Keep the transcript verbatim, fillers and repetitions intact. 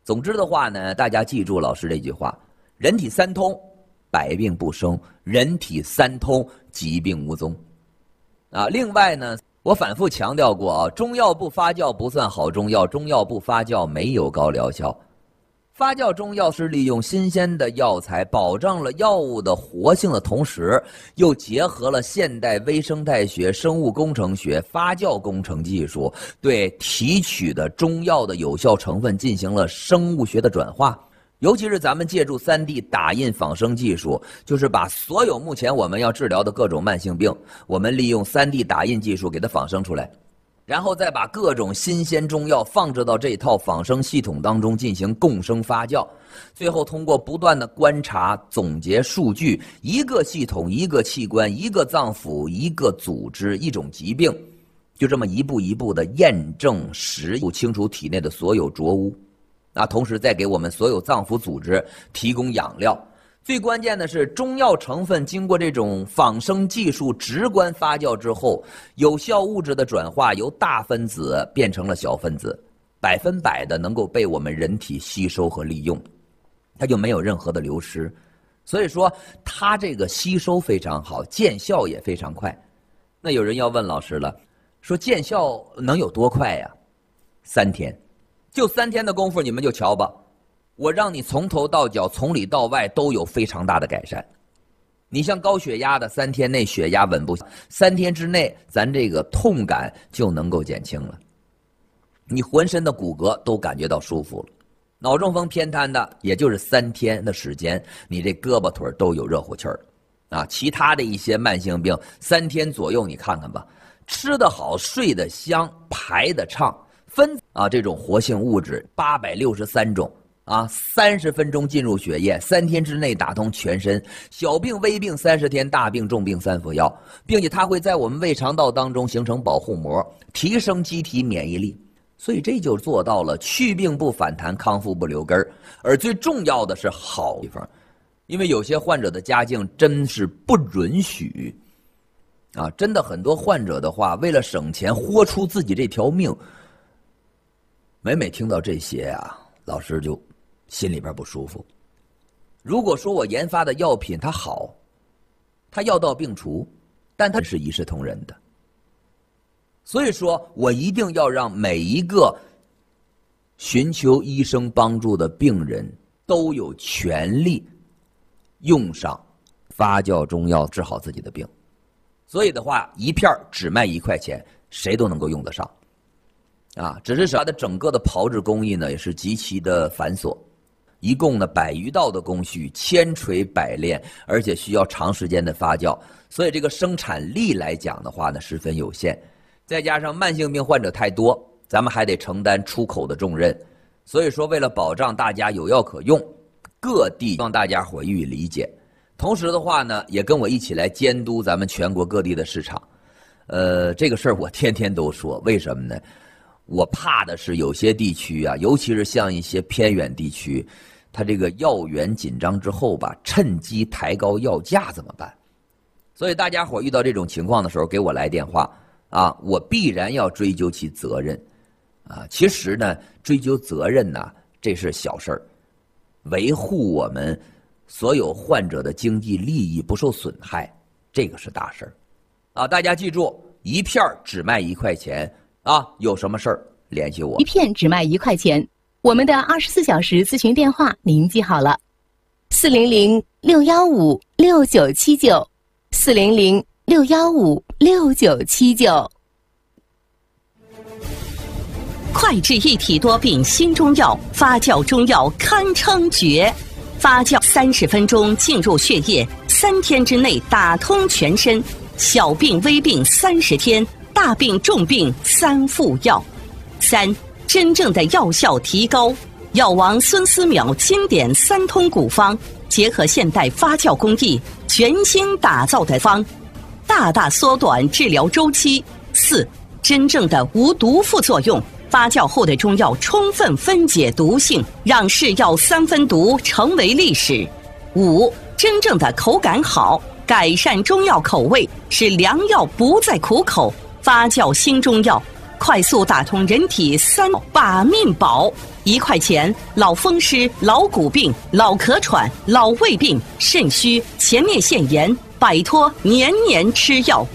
总之的话呢，大家记住老师这句话：人体三通，百病不生；人体三通，疾病无踪。啊，另外呢，我反复强调过啊，中药不发酵不算好中药，中药不发酵没有高疗效。发酵中药是利用新鲜的药材，保障了药物的活性的同时，又结合了现代微生态学、生物工程学、发酵工程技术，对提取的中药的有效成分进行了生物学的转化。尤其是咱们借助 三 D 打印仿生技术，就是把所有目前我们要治疗的各种慢性病，我们利用 三 D 打印技术给它仿生出来。然后再把各种新鲜中药放置到这套仿生系统当中进行共生发酵，最后通过不断的观察、总结数据，一个系统、一个器官、一个脏腑、一个组织、一种疾病，就这么一步一步的验证实验，清除体内的所有浊污，啊，同时再给我们所有脏腑组织提供养料。最关键的是，中药成分经过这种仿生技术直观发酵之后，有效物质的转化由大分子变成了小分子，百分百的能够被我们人体吸收和利用，它就没有任何的流失。所以说，它这个吸收非常好，见效也非常快。那有人要问老师了，说见效能有多快呀？三天，就三天的功夫，你们就瞧吧。我让你从头到脚、从里到外都有非常大的改善。你像高血压的，三天内血压稳步，三天之内咱这个痛感就能够减轻了，你浑身的骨骼都感觉到舒服了。脑中风偏瘫的，也就是三天的时间，你这胳膊腿都有热乎气儿啊。其他的一些慢性病，三天左右你看看吧，吃得好、睡得香、排得畅，分啊这种活性物质八百六十三种。啊，三十分钟进入血液，三天之内打通全身，小病微病三十天，大病重病三服药，并且它会在我们胃肠道当中形成保护膜，提升机体免疫力，所以这就做到了去病不反弹，康复不留根儿。而最重要的是好地方，因为有些患者的家境真是不允许，啊，真的很多患者的话，为了省钱，豁出自己这条命。每每听到这些啊，老师就心里边不舒服。如果说我研发的药品它好，它药到病除，但它是一视同仁的。所以说我一定要让每一个寻求医生帮助的病人都有权利用上发酵中药治好自己的病。所以的话，一片只卖一块钱，谁都能够用得上。啊，只是它的整个的炮制工艺呢也是极其的繁琐，一共呢百余道的工序，千锤百炼，而且需要长时间的发酵，所以这个生产力来讲的话呢十分有限。再加上慢性病患者太多，咱们还得承担出口的重任，所以说为了保障大家有药可用，各地希望大家伙予以理解。同时的话呢，也跟我一起来监督咱们全国各地的市场。呃，这个事儿我天天都说，为什么呢？我怕的是有些地区啊，尤其是像一些偏远地区，它这个药源紧张之后吧，趁机抬高药价怎么办？所以大家伙遇到这种情况的时候，给我来电话啊，我必然要追究其责任啊。其实呢，追究责任呢，这是小事儿，维护我们所有患者的经济利益不受损害，这个是大事儿啊。大家记住，一片只卖一块钱。啊，有什么事儿联系我。 一片只卖一块钱，我们的二十四小时咨询电话您记好了：四零零六幺五六九七九，四零零六幺五六九七九。 快治一体多病新中药，发酵中药堪称绝。发酵三十分钟进入血液，三天之内打通全身，小病微病三十天。大病重病三副药。三，真正的药效提高。药王孙思邈经典三通古方，结合现代发酵工艺，全新打造的方，大大缩短治疗周期。四，真正的无毒副作用。发酵后的中药充分分解毒性，让是药三分毒成为历史。五，真正的口感好，改善中药口味，使良药不再苦口。发酵新中药， 快速打通人体三把命宝，一块钱，老风湿、老骨病、老咳喘、老胃病、肾虚、前列腺炎，摆脱年年吃药。